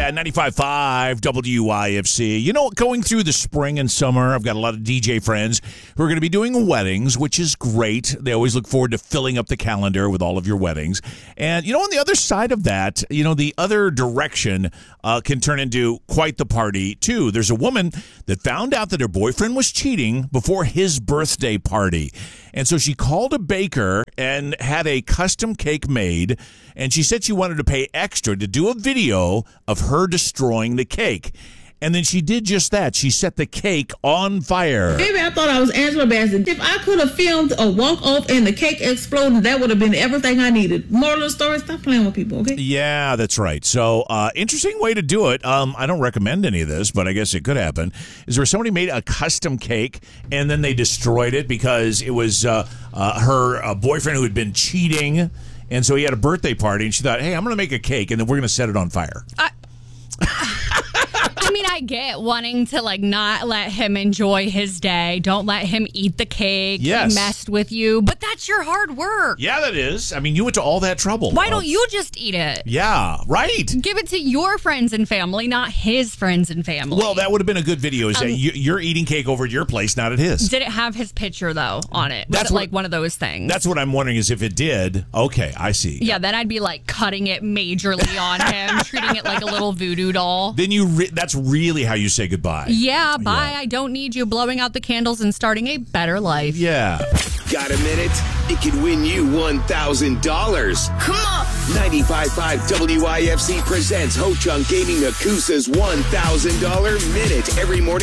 Yeah, 95.5 WIFC. You know, going through the spring and summer, I've got a lot of DJ friends who are going to be doing weddings, which is great. They always look forward to filling up the calendar with all of your weddings. And, on the other side of that, the other direction can turn into quite the party, too. There's a woman that found out that her boyfriend was cheating before his birthday party. And so she called a baker and had a custom cake made, and she said she wanted to pay extra to do a video of her destroying the cake. And then she did just that. She set the cake on fire. Baby, I thought I was Angela Bassett. If I could have filmed a walk-off and the cake exploded, that would have been everything I needed. Moral of the story, stop playing with people, okay? Yeah, that's right. So, interesting way to do it. I don't recommend any of this, but I guess it could happen. Is where somebody made a custom cake, and then they destroyed it because it was her boyfriend who had been cheating. And so he had a birthday party, and she thought, hey, I'm going to make a cake, and then we're going to set it on fire. I mean, I get wanting to, not let him enjoy his day. Don't let him eat the cake. Yes. He messed with you. But that's your hard work. Yeah, that is. I mean, you went to all that trouble. Why don't you just eat it? Yeah, right. Give it to your friends and family, not his friends and family. Well, that would have been a good video. Is that you're eating cake over at your place, not at his. Did it have his picture, though, on it? Was it one of those things? That's what I'm wondering is if it did. Okay, I see. Yeah, then I'd be, cutting it majorly on him, treating it like a little voodoo doll. Then that's really how you say goodbye. Yeah, bye. Yeah. I don't need you blowing out the candles and starting a better life. Yeah. Got a minute? It could win you $1,000. Come on! 95.5 WIFC presents Ho Chunk Gaming Akusa's $1,000 minute every morning.